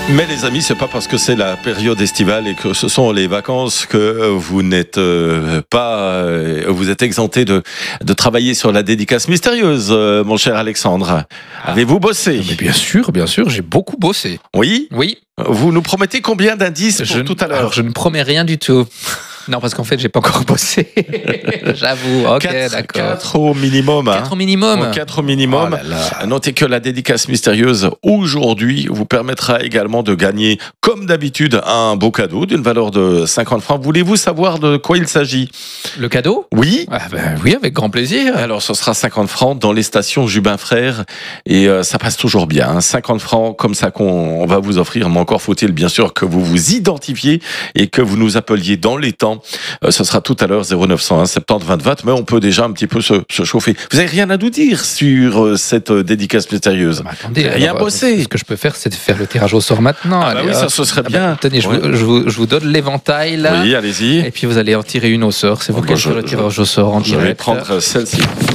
Mais les amis, c'est pas parce que c'est la période estivale et que ce sont les vacances que vous n'êtes pas, vous êtes exempté de travailler sur la dédicace mystérieuse, mon cher Alexandre. Avez-vous bossé? Mais bien sûr, j'ai beaucoup bossé. Oui. Oui. Vous nous promettez combien d'indices pour tout à l'heure? Alors, je ne promets rien du tout. Non, parce qu'en fait, j'ai pas encore bossé. J'avoue. Ok, d'accord. 4 au minimum. 4 au minimum. 4 au minimum. Oh là là. Notez que la dédicace mystérieuse aujourd'hui vous permettra également de gagner, comme d'habitude, un beau cadeau d'une valeur de 50 francs. Voulez-vous savoir de quoi il s'agit? Le cadeau? Oui. Oui, avec grand plaisir. Alors, ce sera 50 francs dans les stations Jubin Frères et ça passe toujours bien. Hein. 50 francs comme ça qu'on va vous offrir, mais encore faut-il bien sûr que vous vous identifiez et que vous nous appeliez dans les temps. Ce sera tout à l'heure 0901 70 20 20, mais on peut déjà un petit peu se chauffer. Vous n'avez rien à nous dire sur cette dédicace mystérieuse? Attendez, rien bossé. Ce que je peux faire, c'est de faire le tirage au sort maintenant. Ah bah oui, ça ce serait bien. Tenez, je vous donne l'éventail là. Oui, allez-y. Et puis vous allez en tirer une au sort. C'est vous qui allez faire le tirage au sort en direct. Je vais prendre celle-ci.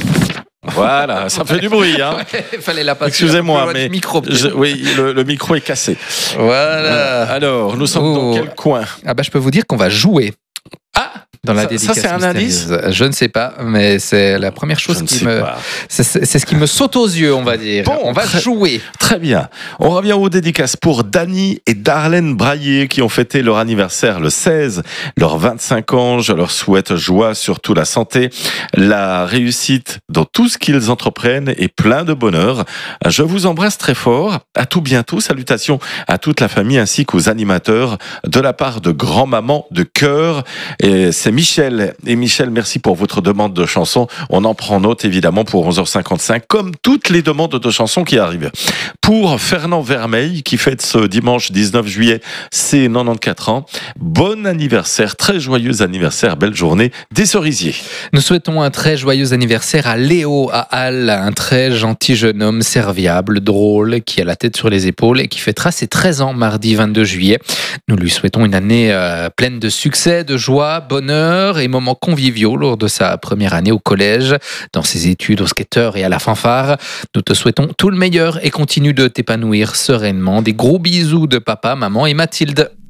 Voilà, ça fait du bruit. Hein. Il fallait la passer. Excusez-moi, mais oui, le micro est cassé. Voilà. Alors, nous sommes dans quel coin? Ah bah, je peux vous dire qu'on va jouer. Ah, dans la dédicace. Ça, c'est un indice? Je ne sais pas, mais c'est la première chose c'est ce qui me saute aux yeux, on va dire. Bon, on va jouer. Très bien. On revient aux dédicaces pour Dany et Darlène Braillé qui ont fêté leur anniversaire le 16, leurs 25 ans. Je leur souhaite joie, surtout la santé, la réussite dans tout ce qu'ils entreprennent et plein de bonheur. Je vous embrasse très fort. À tout bientôt. Salutations à toute la famille ainsi qu'aux animateurs de la part de grand-maman de cœur. Et c'est Michel. Et Michel, merci pour votre demande de chanson. On en prend note évidemment pour 11h55, comme toutes les demandes de chansons qui arrivent. Pour Fernand Vermeil, qui fête ce dimanche 19 juillet ses 94 ans, bon anniversaire, très joyeux anniversaire, belle journée des cerisiers. Nous souhaitons un très joyeux anniversaire à Léo à Halle, un très gentil jeune homme serviable, drôle, qui a la tête sur les épaules et qui fêtera ses 13 ans mardi 22 juillet. Nous lui souhaitons une année pleine de succès, de joie, bonheur et moments conviviaux lors de sa première année au collège, dans ses études au skater et à la fanfare. Nous te souhaitons tout le meilleur et continue de t'épanouir sereinement. Des gros bisous de papa, maman et Mathilde.